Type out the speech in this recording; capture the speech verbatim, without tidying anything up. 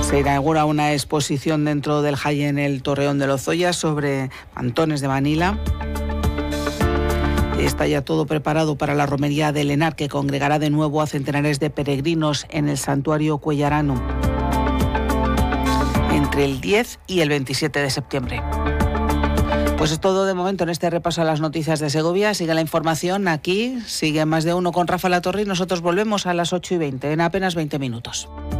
Se inaugura una exposición dentro del Jai en el Torreón de Lozoya sobre mantones de Manila. Está ya todo preparado para la romería del Henar, que congregará de nuevo a centenares de peregrinos en el santuario cuellarano entre el diez y el veintisiete de septiembre. Pues es todo de momento en este repaso a las noticias de Segovia. Sigue la información aquí, sigue Más de Uno con Rafa Latorre y nosotros volvemos a las ocho y veinte, en apenas veinte minutos.